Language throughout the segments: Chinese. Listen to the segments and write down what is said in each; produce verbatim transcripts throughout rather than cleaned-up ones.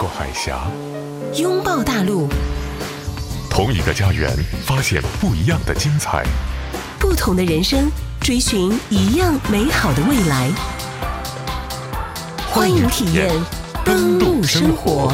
过海峡， 拥抱大陆， 同一个家园，发现不一样的精彩。 不同的人生，追寻一样美好的未来。欢迎体验登陆生活。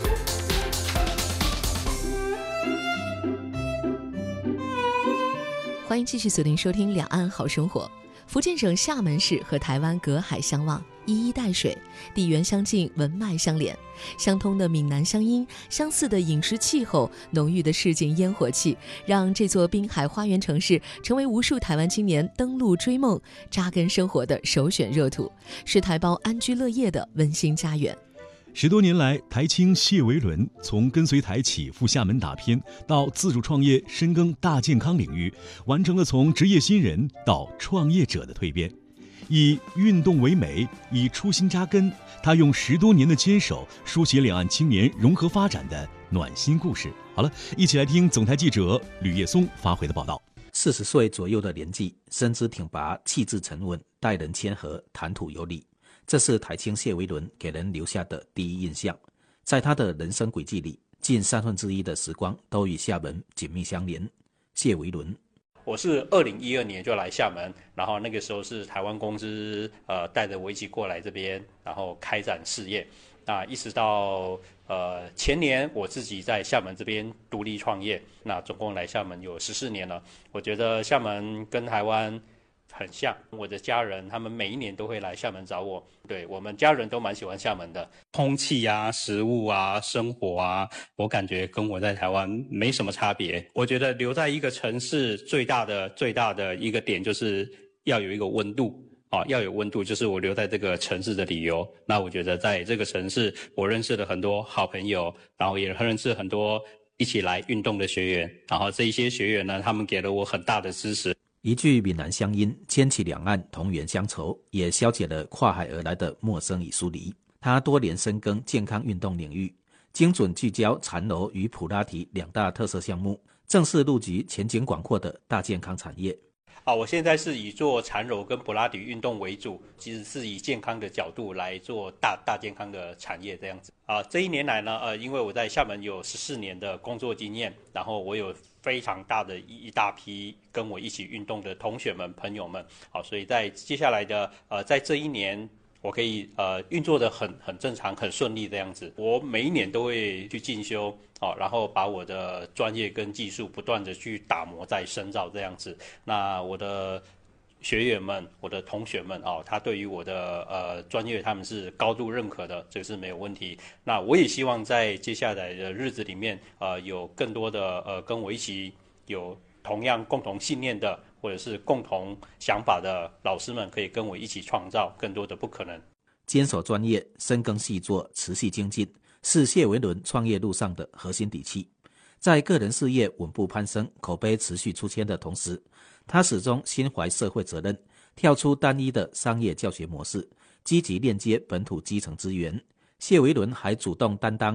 欢迎继续锁定收听两岸好生活。福建省厦门市和台湾隔海相望，一衣带水，地缘相近，文脉相连，相通的闽南乡音，相似的饮食气候，浓郁的市井烟火气，让这座滨海花园城市成为无数台湾青年登陆追梦、扎根生活的首选热土，是台胞安居乐业的温馨家园。 十多年来，台青谢维伦从跟随台企赴厦门打拼，到自主创业深耕大健康领域，完成了从职业新人到创业者的蜕变。以运动为美，以初心扎根，他用十多年的坚守，书写两岸青年融合发展的暖心故事。好了，一起来听总台记者吕叶松发回的报道。 四十岁左右的年纪，身姿挺拔，气质沉稳，待人谦和，谈吐有礼。这是台青谢维伦给人留下的第一印象。在他的人生轨迹里，近三分之一的时光都与厦门紧密相连。谢维伦， 我是二零一二年就来厦门，然后那个时候是台湾公司呃带着我一起过来这边，然后开展事业。那一直到呃前年我自己在厦门这边独立创业，那总共来厦门有十四年了。我觉得厦门跟台湾很像，我的家人他们每一年都会来厦门找我，对，我们家人都蛮喜欢厦门的。空气啊，食物啊，生活啊，我感觉跟我在台湾没什么差别。我觉得留在一个城市最大的最大的一个点就是要有一个温度啊，要有温度，就是我留在这个城市的理由。那我觉得在这个城市，我认识了很多好朋友，然后也认识很多一起来运动的学员，然后这一些学员呢，他们给了我很大的支持。 一句闽南乡音，牵起两岸同源乡愁，也消解了跨海而来的陌生与疏离。他多年深耕健康运动领域，精准聚焦缠柔与普拉提两大特色项目，正式入局前景广阔的大健康产业。 啊，我现在是以做缠柔跟普拉提运动为主，其实是以健康的角度来做大大健康的产业这样子。啊，这一年来呢，呃，因为我在厦门有十四年的工作经验，然后我有非常大的一大批跟我一起运动的同学们、朋友们，好，所以在接下来的呃，在这一年，我可以呃运作的很很正常、很顺利这样子。我每一年都会去进修，好，然后把我的专业跟技术不断的去打磨、再深造这样子。那我的学员们、我的同学们哦，他对于我的呃专业他们是高度认可的，这个是没有问题。那我也希望在接下来的日子里面，呃，有更多的呃跟我一起有同样共同信念的，或者是共同想法的老师们，可以跟我一起创造更多的不可能。 坚守专业，深耕细作，持续精进，是谢维伦创业路上的核心底气。在个人事业稳步攀升、口碑持续出圈的同时，他始终心怀社会责任，跳出单一的商业教学模式，积极链接本土基层资源。谢维伦还主动担当